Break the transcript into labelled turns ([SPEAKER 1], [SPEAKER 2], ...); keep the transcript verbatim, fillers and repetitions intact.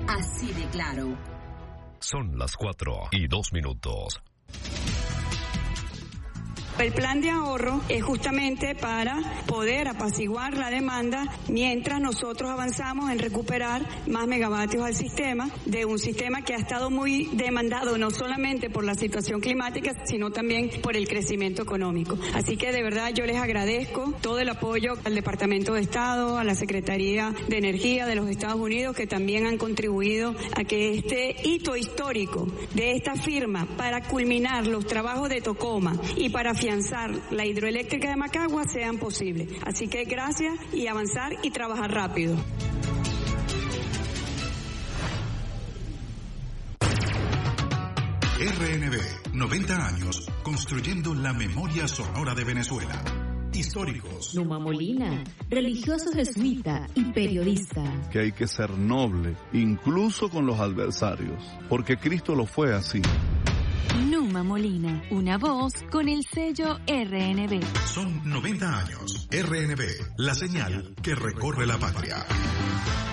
[SPEAKER 1] así de claro.
[SPEAKER 2] Son las cuatro y dos minutos.
[SPEAKER 3] El plan de ahorro es justamente para poder apaciguar la demanda mientras nosotros avanzamos en recuperar más megavatios al sistema, de un sistema que ha estado muy demandado no solamente por la situación climática, sino también por el crecimiento económico. Así que de verdad yo les agradezco todo el apoyo al Departamento de Estado, a la Secretaría de Energía de los Estados Unidos, que también han contribuido a que este hito histórico de esta firma para culminar los trabajos de Tocoma y para afianzar la hidroeléctrica de Macagua sean posibles. Así que gracias y avanzar y trabajar rápido.
[SPEAKER 4] R N B, noventa años, construyendo la memoria sonora de Venezuela. Históricos.
[SPEAKER 5] Numa Molina, religioso jesuita y periodista.
[SPEAKER 6] Que hay que ser noble, incluso con los adversarios, porque Cristo lo fue así.
[SPEAKER 7] Numa Molina, una voz con el sello R N B.
[SPEAKER 4] Son noventa años. R N B, la señal que recorre la patria.